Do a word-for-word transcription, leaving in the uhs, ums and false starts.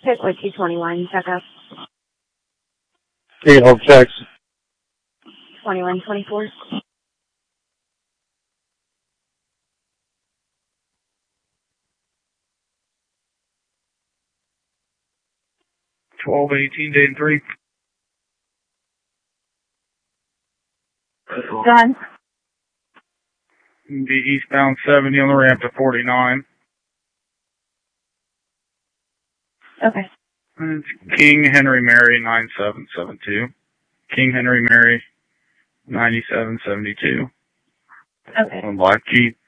Pick with two twenty-one, check up. Eight Hope checks. twenty-one twenty-four. twelve eighteen, Dayton three. Done. Be eastbound seventy on the ramp to forty-nine. Okay. And it's King Henry Mary nine seven seven two. King Henry Mary ninety-seven seventy-two. Okay. On Black Jeep.